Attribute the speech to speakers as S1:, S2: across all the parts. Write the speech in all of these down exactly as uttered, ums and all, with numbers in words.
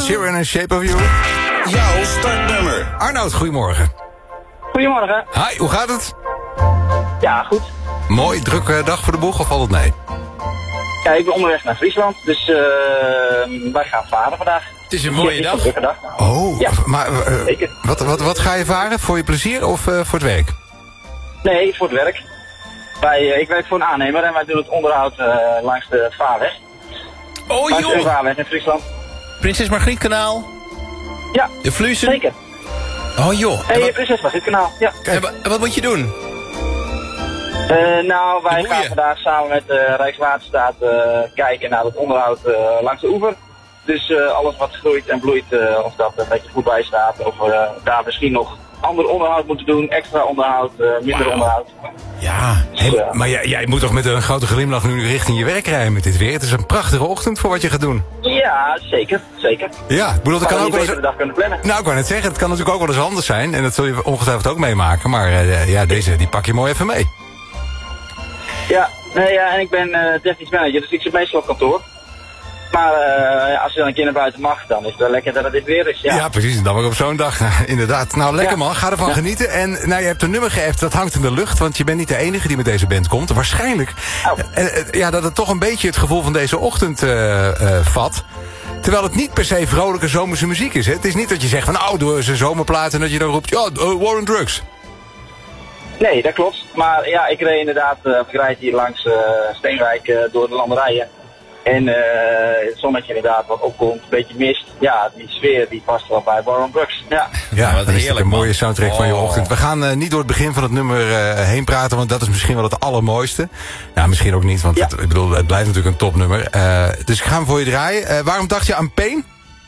S1: Sheeran en Shape of You.
S2: Jouw startnummer.
S1: Arnoud, goedemorgen.
S3: Goedemorgen.
S1: Hi, hoe gaat het?
S3: Ja, goed.
S1: Mooi, drukke dag voor de boeg of valt het mee?
S3: Ja, ik ben onderweg naar Friesland, dus uh, wij gaan varen vandaag.
S4: Het is een mooie
S3: Ja,
S4: dag.
S3: drukke dag.
S1: Oh,
S3: Ja,
S1: maar uh,
S3: zeker.
S1: wat, wat, wat ga je varen? Voor je plezier of uh, voor het werk?
S3: Nee, voor het werk. Wij, uh, ik werk voor een aannemer en wij doen het onderhoud uh, langs de vaarweg.
S4: Oh
S3: Langs de
S4: joh,
S3: vaarweg in Friesland.
S4: Prinses Margrietkanaal,
S3: Ja,
S4: de Vluzen.
S3: zeker.
S4: Oh joh, en
S3: Hé, hey,
S4: wat,
S3: Prinses was dit kanaal. Ja.
S4: en wa- en wat moet je doen?
S3: Uh, nou, wij
S4: De
S3: gaan
S4: boeien.
S3: vandaag samen met uh, Rijkswaterstaat uh, kijken naar het onderhoud uh, langs de oever. Dus uh, alles wat groeit en bloeit, uh, of dat een beetje goed bij staat. Of we uh, daar misschien nog ander onderhoud moeten doen, extra onderhoud, uh, minder
S4: Wauw.
S3: onderhoud.
S1: Ja, hey, maar jij, jij moet toch met een grote glimlach nu richting je werk rijden met dit weer? Het is een prachtige ochtend voor wat je gaat doen.
S3: Ja, zeker, zeker.
S1: Ja, ik bedoel, dat kan
S3: Hadden
S1: ook
S3: niet
S1: wel
S3: beter
S1: eens...
S3: de dag kunnen plannen.
S1: Nou, ik wou net zeggen, het kan natuurlijk ook wel eens anders zijn. En dat zul je ongetwijfeld ook meemaken. Maar uh, ja, deze die pak je mooi even mee.
S3: Ja, nee, ja, en ik ben uh, technisch manager, dus ik zit meestal op kantoor. Maar uh, als je dan een keer naar buiten mag, dan is het wel lekker dat het dit weer is. Ja,
S1: Ja, precies. En dan weer op zo'n dag. Inderdaad. Nou, lekker
S3: Ja.
S1: man. Ga ervan
S3: Ja.
S1: genieten. En nou, je hebt een nummer geappt, dat hangt in de lucht. Want je bent niet de enige die met deze band komt. Waarschijnlijk
S3: Oh.
S1: eh, eh, ja, dat het toch een beetje het gevoel van deze ochtend eh, eh, vat. Terwijl het niet per se vrolijke zomerse muziek is. Hè? Het is niet dat je zegt van, nou, doe eens een zomerplaat. En dat je dan roept, ja, uh, War on Drugs.
S3: Nee, dat klopt. Maar ja, ik reed inderdaad, uh, ik rijd hier langs uh, Steenwijk uh, door de landerijen. En uh, het zonnetje inderdaad wat opkomt, een beetje mist. Ja, die sfeer die past wel bij War on Drugs. Ja.
S1: Ja,
S4: wat
S1: dat is
S4: heerlijk,
S1: een mooie
S4: man.
S1: soundtrack van je
S4: Oh.
S1: ochtend. We gaan uh, niet door het begin van het nummer uh, heen praten, want dat is misschien wel het allermooiste. Nou, misschien ook niet, want
S3: Ja.
S1: het, ik bedoel, het blijft natuurlijk een topnummer. Uh, dus ik ga hem voor je draaien. Uh, waarom dacht je aan Pain?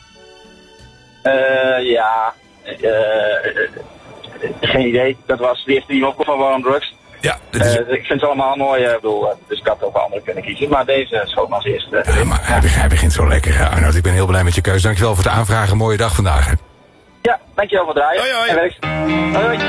S3: Uh, ja, uh, uh, geen idee. Dat was de eerste die me opkwam van War on Drugs.
S1: Ja, dit is...
S3: Uh, ik vind ze allemaal mooi, uh, ik bedoel, uh, dus ik had ook wel andere kunnen kiezen. Maar deze schoot me als eerste.
S1: Ja, maar hij, be- hij begint zo lekker, uh, Arnoud. Ik ben heel blij met je keuze. Dankjewel voor de aanvraag. Een mooie dag vandaag.
S3: Ja, dankjewel voor het draaien.
S4: Hoi, hoi.
S3: En werk. Hoi, hoi.